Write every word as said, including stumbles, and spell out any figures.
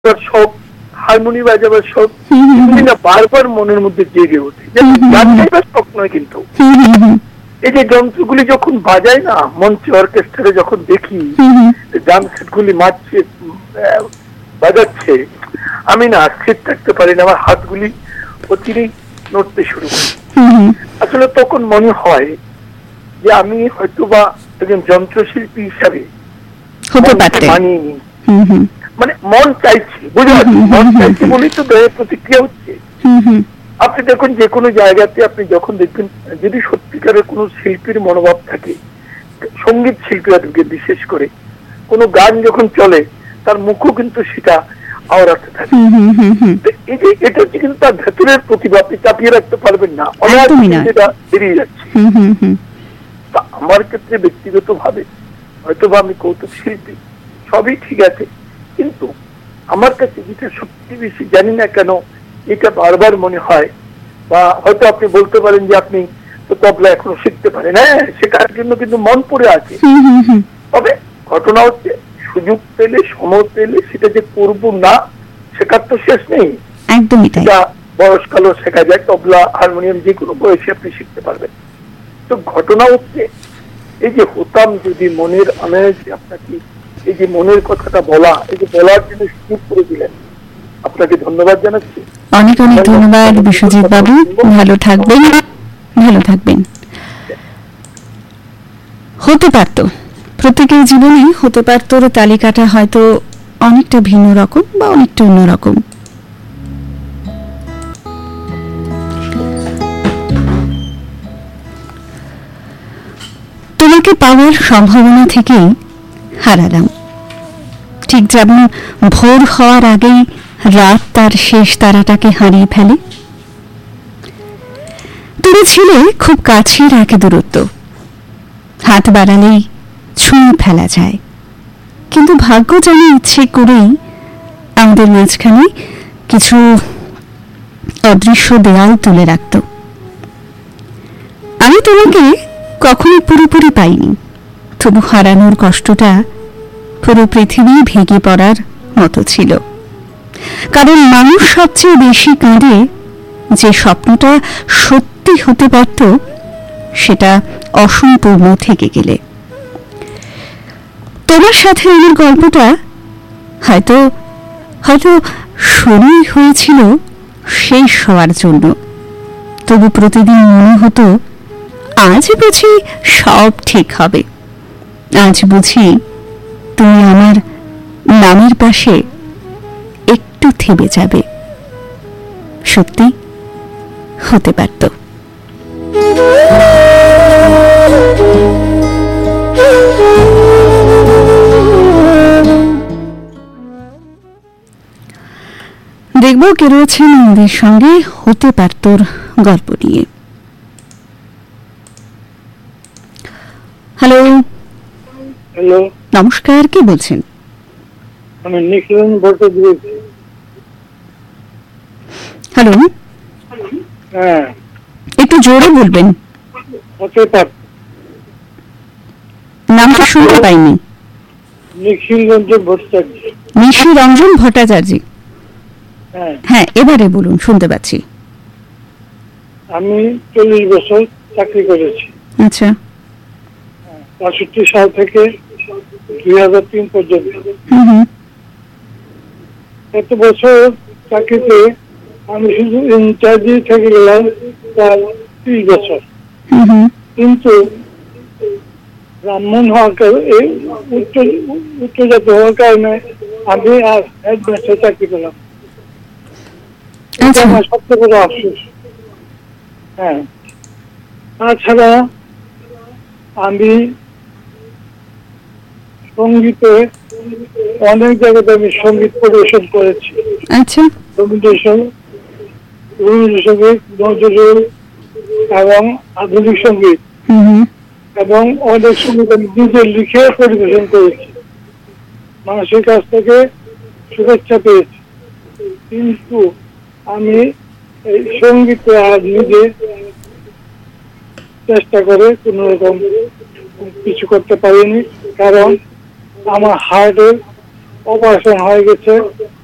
শখ, হারমোনি বাজাবার শখ, না বারবার মনের মধ্যে জেগে ওঠে। গান গাইবার শখ নয়, কিন্তু এই যে যন্ত্রগুলি যখন বাজায় না, মঞ্চে অর্কেস্ট্রারে যখন দেখি ড্রাম সেট গুলি মারছে, বাজাচ্ছে, আমি না স্থির থাকতে পারি না, আমার হাতগুলি অচিরেই নড়তে শুরু করে। আসলে তখন মনে হয় যে আমি হয়তো বা একজন যন্ত্রশিল্পী হিসাবে মানিয়ে নি, মানে মন চাইছি, বুঝতে পারছি, মন চাইছি বলেই তো দেহের প্রতিক্রিয়া হচ্ছে। আপনি দেখুন যে কোনো জায়গাতে আপনি যখন দেখবেন, যদি সত্যিকারের কোনো শিল্পীর মনোভাব থাকে, সঙ্গীত শিল্পীরা বিশেষ করে কোনো গান যখন চলে তার মুখও কিন্তু সেটা আওড়াতে থাকে। এই যে এটা হচ্ছে কিন্তু তার ভেতরের প্রতিভা, আপনি চাপিয়ে রাখতে পারবেন না, অনেক সেটা বেরিয়ে যাচ্ছে। আমার ক্ষেত্রে ব্যক্তিগত ভাবে হয়তো বা আমি কৌতুক শিল্পী, সবই ঠিক আছে, কিন্তু আমার কাছে যেটা সবচেয়ে বেশি, জানি না কেন এটা বারবার মনে হয়, বা হয়তো আপনি বলতে পারেন যে আপনি তো তবলা এখনো শিখতে পারেন, হ্যাঁ শেখার জন্য কিন্তু মন পড়ে আছে। তবে ঘটনা হচ্ছে সুযোগ পেলে, সময় পেলে সেটা যে করবো না, শেখার তো শেষ নেই। একদমই তাই। বয়সকালও শেখা যায়, তবলা হারমোনিয়াম যে কোনো বয়সে আপনি শিখতে পারবেন। তো ঘটনা হচ্ছে এই যে হতাম যদি মনের অনায়াসে আপনাকে এই যে মনের কথাটা বলা, এই যে বলার জন্য সুযোগ করে দিলেন, আপনাকে ধন্যবাদ জানাচ্ছি। অনেক অনেক ধন্যবাদ বিশ্বজিৎ বাবু, ভালো থাকবেন, ভালো থাকবেন। হতে পারত, প্রত্যেকের জীবনে হতে পারত, তালিকাটা হয়তো অনেকটা ভিন্ন রকম বা অনেকটা অন্যরকম। তোমাকে পাওয়ার সম্ভাবনা থেকেই হারালাম, ঠিক যেমন ভোর হওয়ার আগেই রাত তার শেষ তারাটাকে হারিয়ে ফেলে। তুমি ছিলে খুব কাছের এক দূরত্ব, হাত বাড়ালেই ছুঁয়ে ফেলা যায়, কিন্তু ভাগ্য জানে ইচ্ছে করেই আমাদের মাঝখানে কিছু অদৃশ্য দেয়াল তুলে রাখত। আমি তোমাকে কখনো পুরোপুরি পাইনি, তবু হারানোর কষ্টটা পুরো পৃথিবী ভেঙে পড়ার মতো ছিল। কারণ মানুষ সবচেয়ে বেশি কাঁদে যে স্বপ্নটা সত্যি হতে পারত সেটা অসম্পূর্ণ থেকে গেলে। তোমার সাথে আমার গল্পটা হয়তো হয়তো শুরুই হয়েছিল শেষ হওয়ার জন্য, তবু প্রতিদিন মনে হতো আজ বুঝি সব ঠিক হবে, আজ বুঝি তুমি আমার নামের পাশে একটু থেমে যাবে। সত্যি হতে পারত। দেখব কে রয়েছেন আমাদের সঙ্গে হতে পারতর গল্প নিয়ে। হ্যালো। হ্যালো, নমস্কার, কে বলছেন? আমি নিখিল ভট্টাচার্য। হ্যালো, হ্যাঁ একটু জোরে বলবেন, হতে পারত। নামটা শুনতে পাইনি। নিখিল রঞ্জন ভট্টাচার্য। নিখিল রঞ্জন ভট্টাচার্য, হ্যাঁ হ্যাঁ এবারে বলুন, শুনতে পাচ্ছি। আমি চল্লিশ বছর চাকরি করেছি। আচ্ছা। বাষট্টি সাল থেকে দুই হাজার তিন পর্যন্ত। এত বছর চাকরিতে আমি শুধু ইনচার্জই থেকে গেলাম প্রায় ত্রিশ বছর, কিন্তু ব্রাহ্মণ হওয়ার কারণে, উচ্চ উচ্চ জাতি হওয়ার কারণে আমি আর হেডমাস্টার চাকরি করলাম। এটা আমার সবচেয়ে বড় আফসোস। হ্যাঁ, তাছাড়া আমি সঙ্গীতে অনেক জায়গাতে আমি সঙ্গীত পরিবেশন করেছি। আচ্ছা। রবীন্দ্রসঙ্গীত, রবীন্দ্রসঙ্গীত, নজরুল এবং আধুনিক সঙ্গীত, এবং অনেক সঙ্গীত আমি নিজে লিখে পরিবেশন করেছি, মানুষের কাছ থেকে শুভেচ্ছা পেয়েছি। কিন্তু আমি এই সঙ্গীতে আর নিজে চেষ্টা করে কোন রকম কিছু করতে পারিনি, কারণ আমার হার্টের অপারেশন হয়ে গেছে।